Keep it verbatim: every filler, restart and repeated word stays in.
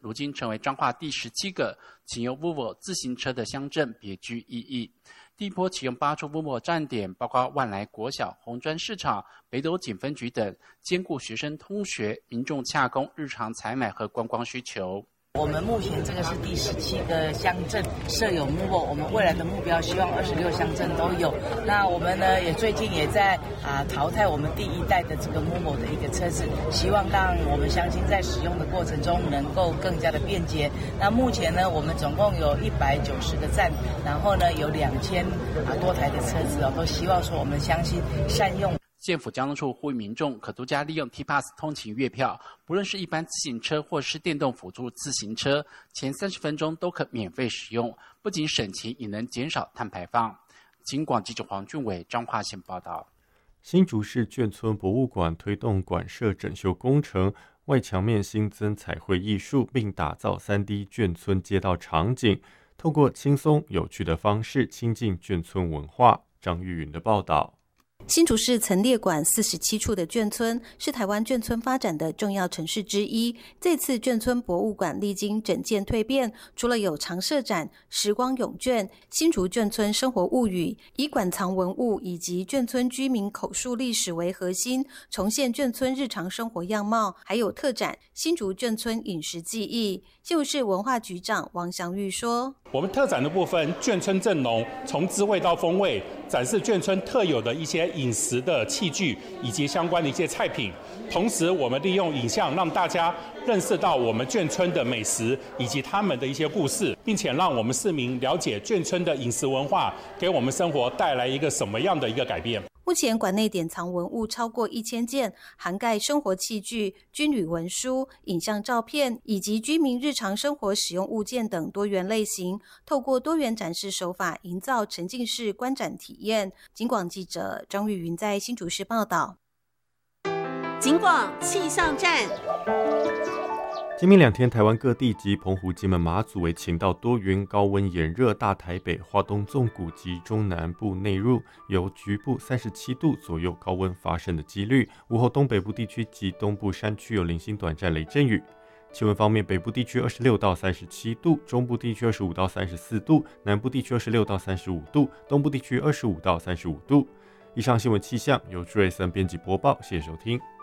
如今成为彰化第十七个启用 Vovo 自行车的乡镇，别具意义。第一波启用八处 Vovo 站点，包括万来国小、红砖市场、北斗警分局等，兼顾学生通学、民众洽公日常采买和观光需求。 我们目前这个是第十七个乡镇设有 Movo， 我们未来的目标希望二十六乡镇都有。那我们呢也最近也在啊淘汰我们第一代的这个 Movo 的一个车子，希望让我们乡亲在使用的过程中能够更加的便捷。那目前呢，我们总共有一百九十个站，然后呢有两千啊多台的车子哦，都希望说我们乡亲善用。 县府交通处呼吁民众可独家利用 T Pass 通勤月票，不论是一般自行车或是电动辅助自行车，前三十分钟都可免费使用，不仅省钱，也能减少碳排放。警广记者黄俊伟彰化县报道。 新竹市眷村博物馆推动馆舍整修工程，外墙面新增彩绘艺术，并打造 三 D 眷村街道场景，透过轻松有趣的方式亲近眷村文化。张玉云的报道。 新竹市曾列管四十七处的眷村，是台湾眷村发展的重要城市之一。这次眷村博物馆历经整建蜕变，除了有常设展、时光咏眷、新竹眷村生活物语，以馆藏文物以及眷村居民口述历史为核心，重现眷村日常生活样貌，还有特展新竹眷村饮食记忆。新竹市文化局长王祥玉说， 我们特展的部分，眷村正浓，从滋味到风味，展示眷村特有的一些饮食的器具以及相关的一些菜品。同时，我们利用影像让大家认识到我们眷村的美食以及他们的一些故事，并且让我们市民了解眷村的饮食文化给我们生活带来一个什么样的一个改变。 目前馆内典藏文物超过一千件，涵盖生活器具、军旅文书、影像照片以及居民日常生活使用物件等多元类型，透过多元展示手法，营造沉浸式观展体验。警广记者张玉云在新竹市报道。 警广气象站。 今明两天，台湾各地及澎湖、金门、马祖为晴到多云，高温炎热，大台北、花东纵谷及中南部内陆有局部三十七度左右高温发生的几率。午后东北部地区及东部山区有零星短暂雷阵雨。气温方面，北部地区二十六到三十七度，中部地区二十五到三十四度，南部地区二十六到三十五度，东部地区二十五到三十五度。以上新闻气象由朱瑞森编辑播报，谢谢收听。